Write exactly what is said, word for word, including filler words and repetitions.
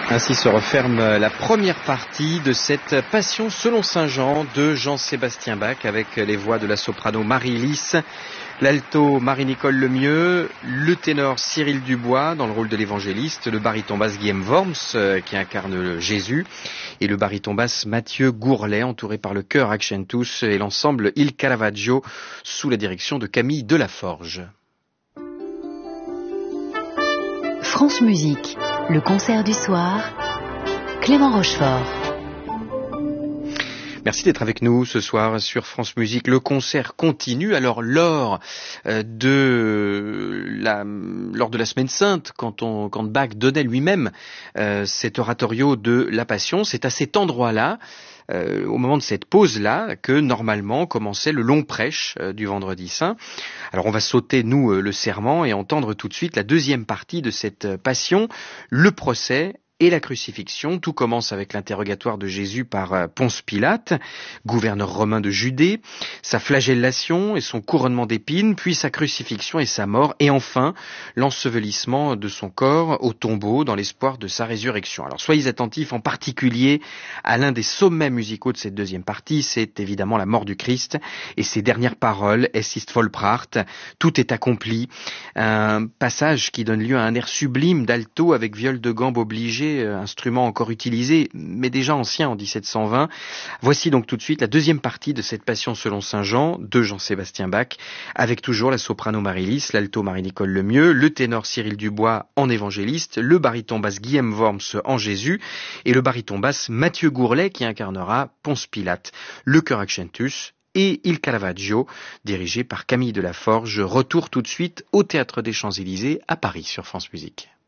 Ainsi se referme la première partie de cette Passion selon saint Jean de Jean-Sébastien Bach avec les voix de la soprano Marie Lys, l'alto Marie-Nicole Lemieux, le ténor Cyril Dubois dans le rôle de l'évangéliste, le baryton basse Guillaume Worms euh, qui incarne Jésus et le baryton basse Mathieu Gourlet entouré par le chœur Accentus et l'ensemble Il Caravaggio sous la direction de Camille Delaforge. France Musique, le concert du soir, Clément Rochefort. Merci d'être avec nous ce soir sur France Musique. Le concert continue. Alors lors euh, de la lors de la Semaine Sainte, quand on quand Bach donnait lui-même euh, cet oratorio de la Passion, c'est à cet endroit-là, euh, au moment de cette pause-là, que normalement commençait le long prêche euh, du Vendredi Saint. Alors on va sauter nous euh, le serment et entendre tout de suite la deuxième partie de cette euh, Passion, le procès et la crucifixion. Tout commence avec l'interrogatoire de Jésus par Ponce Pilate, gouverneur romain de Judée, sa flagellation et son couronnement d'épines, puis sa crucifixion et sa mort, et enfin l'ensevelissement de son corps au tombeau dans l'espoir de sa résurrection. Alors soyez attentifs en particulier à l'un des sommets musicaux de cette deuxième partie, c'est évidemment la mort du Christ et ses dernières paroles, Es ist vollbracht, tout est accompli, un passage qui donne lieu à un air sublime d'alto avec viol de gambe obligé, instrument encore utilisé, mais déjà ancien en dix-sept cent vingt. Voici donc tout de suite la deuxième partie de cette Passion selon saint Jean de Jean-Sébastien Bach, avec toujours la soprano Marie Lys, l'alto Marie-Nicole Lemieux, le ténor Cyril Dubois en évangéliste, le baryton basse Guillaume Worms en Jésus, et le baryton basse Mathieu Gourlet qui incarnera Ponce Pilate, le chœur Accentus et Il Caravaggio, dirigé par Camille Delaforge. Retour tout de suite au Théâtre des Champs-Élysées à Paris sur France Musique.